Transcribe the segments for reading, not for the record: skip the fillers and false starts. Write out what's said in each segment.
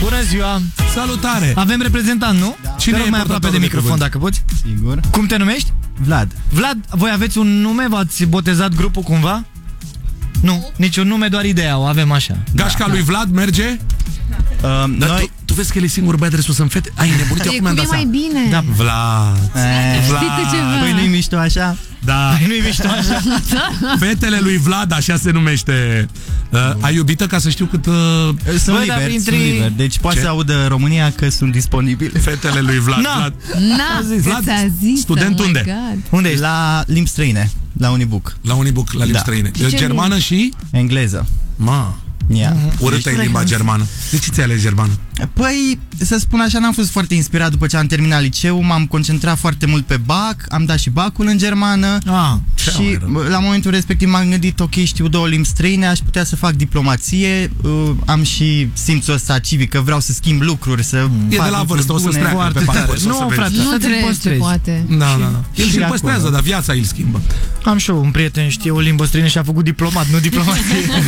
Bună ziua! Salutare! Avem reprezentant, nu? Da. Cine e mai aproape de microfon, dacă poți? Sigur. Cum te numești? Vlad. Vlad, voi aveți un nume? V-ați botezat grupul cumva? Nu, niciun nume, doar ideea, o avem așa. Gașca lui Vlad merge? Dar Noi... tu vezi că el e singur băiat răspuns în fete? Ai nebunit, eu cum mi-am dat mai seama. bine. Da. Vlad. Știi ceva? Păi nu-i mișto așa? Da. Nu-i mișto așa. Fetele lui Vlad, așa se numește. Ai iubită, ca să știu cât... Sunt Bă, liber, dar sunt liber. Deci poate să audă România că sunt disponibile. Fetele lui Vlad. Na. Vlad. Vlad, ți-a zis, student oh my unde? God. Unde ești? La limbi străine, la Unibuc. La Unibuc, la limbi străine. Ce Germană și... Engleză. Ma. Yeah. Urâtă e limba germană. De ce ți-ai ales germană? Păi, să spun așa, n-am fost foarte inspirat după ce am terminat liceu, m-am concentrat foarte mult pe bac, am dat și bacul în germană și la momentul respectiv m-am gândit, ok, știu 2 limbi străine, aș putea să fac diplomație, am și simțul ăsta civic, că vreau să schimb lucruri, să E fac de la vârstă, o să-ți treacă Foarte pe tare. parcurs. Nu, frate, Nu trece, poate. Da. El și și-l acolo. păstrează, dar viața îl schimbă. Am și eu un prieten, știe o limbă străină și a făcut diplomat, nu diplomație.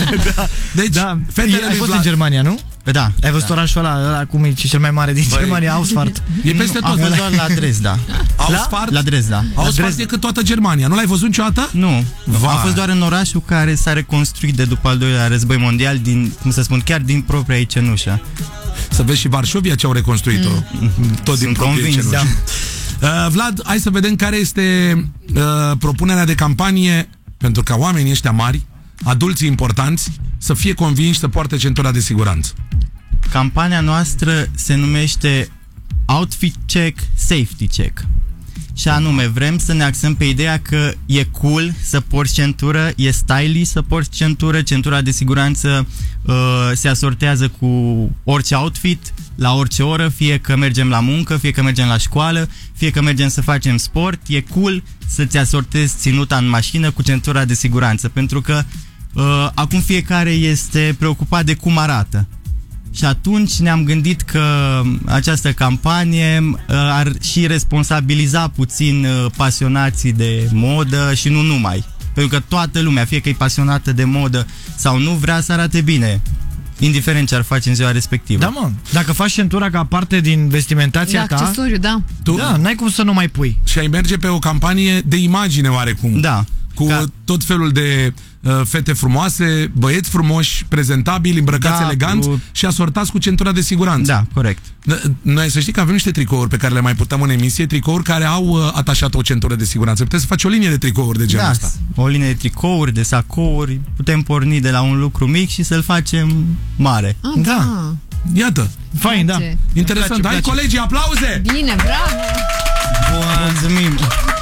Deci, Da. fetele Ai lui fost Vlad... în Germania, nu? Da. Ai văzut orașul ăla cum e cel mai mare din Germania, Ausfahrt? E peste Am tot. fost doar la Dresda. Ausfahrt? La Dresda. Ausfahrt e cât toată Germania. Nu l-ai văzut niciodată? Nu, Vai. am fost doar în orașul care s-a reconstruit de după al doilea război mondial, din, cum să spun, chiar din propria ei cenușă. Să vezi și Varșovia ce au reconstruit-o. Tot din Sunt proprie convins, cenușă. Vlad, hai să vedem care este propunerea de campanie pentru ca oamenii ăștia mari, adulții importanți, să fie convinși să poarte centura de siguranță. Campania noastră se numește Outfit Check, Safety Check. Și anume, vrem să ne axăm pe ideea că e cool să porți centură, e stylish să porți centură, centura de siguranță se asortează cu orice outfit, la orice oră, fie că mergem la muncă, fie că mergem la școală, fie că mergem să facem sport, e cool să-ți asortezi ținuta în mașină cu centura de siguranță, pentru că acum fiecare este preocupat de cum arată. Și atunci ne-am gândit că această campanie ar și responsabiliza puțin pasionații de modă și nu numai. Pentru că toată lumea, fie că e pasionată de modă sau nu, vrea să arate bine, indiferent ce ar face în ziua respectivă. Da, mă, dacă faci centura ca parte din vestimentația ta, accesoriu, da. Tu n-ai cum să nu mai pui. și ai merge pe o campanie de imagine oarecum. Da. Cu tot felul de fete frumoase, băieți frumoși, prezentabili, îmbrăcați elegant și asortați cu centura de siguranță. Da, corect. Noi să știi că avem niște tricouri pe care le mai purtăm în emisie, tricouri care au atașat o centură de siguranță. Puteți să faci o linie de tricouri de genul ăsta. O linie de tricouri, de sacouri, putem porni de la un lucru mic și să-l facem mare. Da. Iată. Fain, da. Interesant. Hai, colegii, aplauze! Bine, bravo! Mulțumim!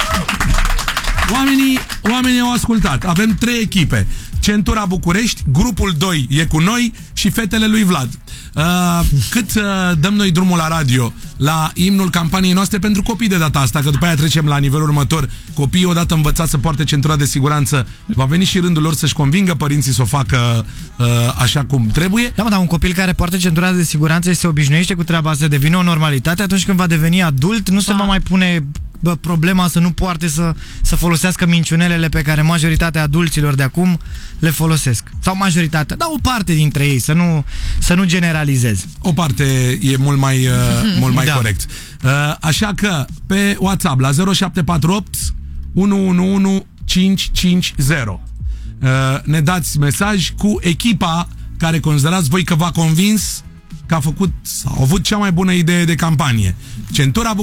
Oamenii au ascultat. Avem 3 echipe. Centura București, grupul 2 e cu noi și fetele lui Vlad. Cât dăm noi drumul la radio la imnul campaniei noastre pentru copii de data asta, că după aia trecem la nivelul următor. Copiii odată învățați să poarte centura de siguranță, va veni și rândul lor să-și convingă părinții să o facă așa cum trebuie. Da, mă, dar un copil care poartă centura de siguranță și se obișnuiește cu treaba asta, devine o normalitate, atunci când va deveni adult, nu se va mai pune problema să nu poarte, să folosească minciunelele pe care majoritatea adulților de acum le folosesc. Sau majoritatea, dar o parte dintre ei, să nu generalizez. O parte e mult mai corect. Așa că pe WhatsApp la 0748 111 550 ne dați mesaj cu echipa care considerați voi că v-a convins că a avut cea mai bună idee de campanie. Centura